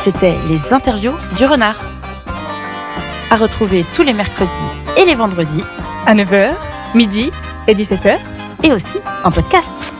C'était les interviews du renard. À retrouver tous les mercredis et les vendredis à 9h, midi et 17h. et aussi en podcast.